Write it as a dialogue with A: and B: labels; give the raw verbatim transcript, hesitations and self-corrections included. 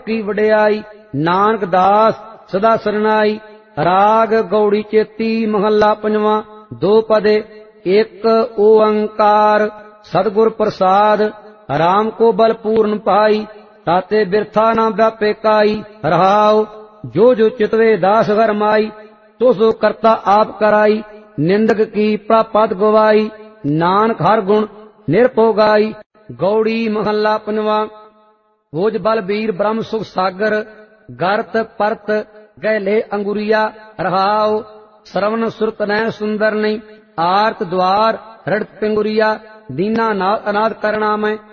A: की वडियाई, नानक दास सदा सरनाई। राग गौड़ी चेती महला पंजवा। दो पदे एक ओंकार सतगुर प्रसाद, राम को बल पूर्ण पाई, ताते बिरथा न व्यापे काई। रहाओ जो जो चितवे दास घर माई, तो सो करता आप कराई। निंदक की प्रापत गवाई, नानक हर गुण निरपो गाई। गौड़ी महला पंजवा। भोज बल वीर ब्रह्म सुख सागर, गर्त परत गैले अंगुरिया। रहाओ श्रवण सुरत नैन सुंदर नहीं, आर्त द्वार रड़त पिंगुरिया। दीना नाथ अनाथ करना मैं